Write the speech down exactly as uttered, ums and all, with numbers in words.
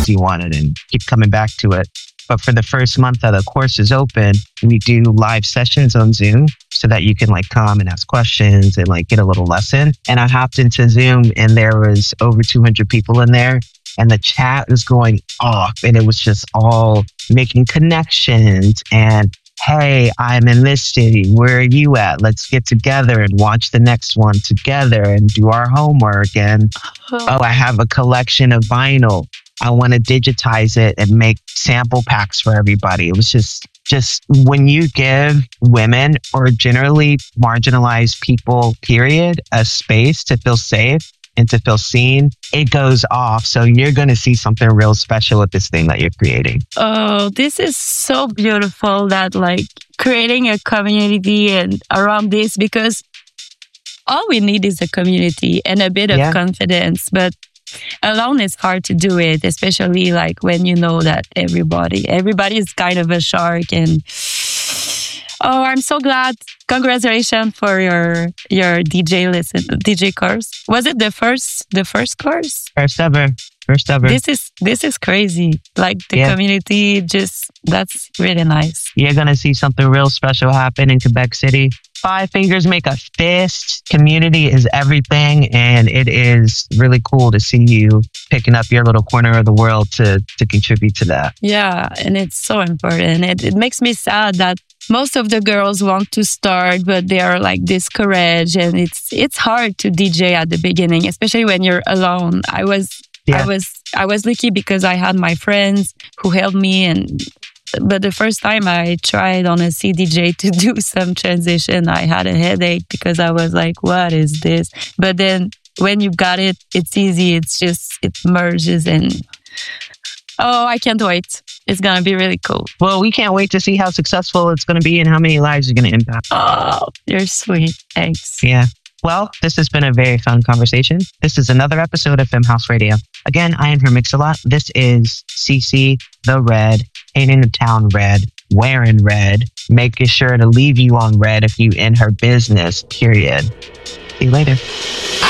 because you want it and keep coming back to it. But for the first month that the course is open, we do live sessions on Zoom so that you can like come and ask questions and like get a little lesson. And I hopped into Zoom and there was over two hundred people in there and the chat was going off and it was just all making connections and, hey, I'm in this city. Where are you at? Let's get together and watch the next one together and do our homework. And, oh, I have a collection of vinyl. I want to digitize it and make sample packs for everybody. It was just, just when you give women or generally marginalized people, period, a space to feel safe and to feel seen, it goes off. So you're going to see something real special with this thing that you're creating. Oh, this is so beautiful that like creating a community and around this, because all we need is a community and a bit of yeah. confidence. But alone it's hard to do it, especially like when you know that everybody, everybody is kind of a shark. And oh, I'm so glad. Congratulations for your your D J listen D J course. Was it the first the first course? First ever. First ever. This is this is crazy. Like the yeah. community, just that's really nice. You're gonna see something real special happen in Quebec City. Five fingers make a fist. Community is everything, and it is really cool to see you picking up your little corner of the world to to contribute to that. Yeah, and it's so important. It it makes me sad that most of the girls want to start, but they are like discouraged, and it's it's hard to D J at the beginning, especially when you're alone. I was. Yeah. I was I was lucky because I had my friends who helped me, and but the first time I tried on a C D J to do some transition, I had a headache because I was like, what is this? But then when you got it, it's easy. It's just, it merges and oh, I can't wait. It's going to be really cool. Well, we can't wait to see how successful it's going to be and how many lives you're going to impact. Oh, you're sweet. Thanks. Yeah. Well, this has been a very fun conversation. This is another episode of Femme House Radio. Again, I am her Mix-a-Lot. This is Cece the Red, painting the town red, wearing red, making sure to leave you on red if you in her business, period. See you later.